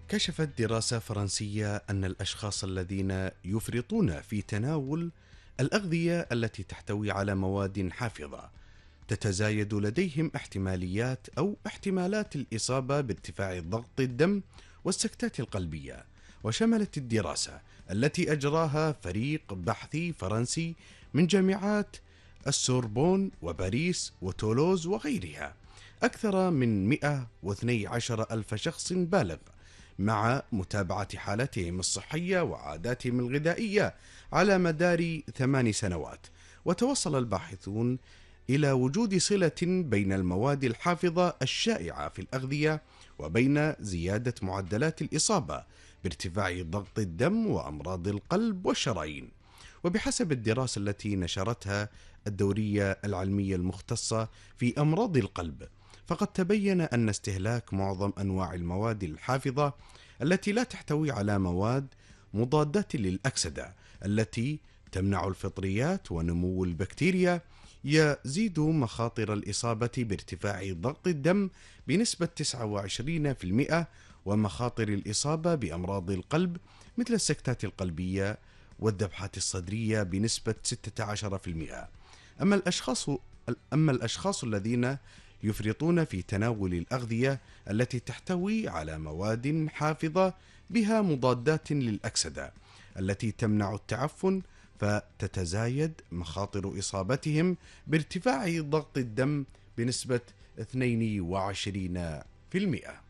كشفت دراسة فرنسية أن الأشخاص الذين يفرطون في تناول الأغذية التي تحتوي على مواد حافظة تتزايد لديهم احتمالات الإصابة بارتفاع ضغط الدم والسكتات القلبية. وشملت الدراسة التي أجراها فريق بحثي فرنسي من جامعات السوربون وباريس وتولوز وغيرها أكثر من 112 ألف شخص بالغ، مع متابعة حالتهم الصحية وعاداتهم الغذائية على مدار 8 سنوات. وتوصل الباحثون إلى وجود صلة بين المواد الحافظة الشائعة في الأغذية وبين زيادة معدلات الإصابة بارتفاع ضغط الدم وأمراض القلب والشرايين. وبحسب الدراسة التي نشرتها الدورية العلمية المختصة في أمراض القلب، فقد تبين أن استهلاك معظم أنواع المواد الحافظة التي لا تحتوي على مواد مضادة للأكسدة التي تمنع الفطريات ونمو البكتيريا يزيد مخاطر الإصابة بارتفاع ضغط الدم بنسبة 29%، ومخاطر الإصابة بأمراض القلب مثل السكتات القلبية والذبحات الصدرية بنسبة 16%. أما الأشخاص أما الأشخاص الذين يفرطون في تناول الأغذية التي تحتوي على مواد حافظة بها مضادات للأكسدة التي تمنع التعفن، فتتزايد مخاطر إصابتهم بارتفاع ضغط الدم بنسبة 22%.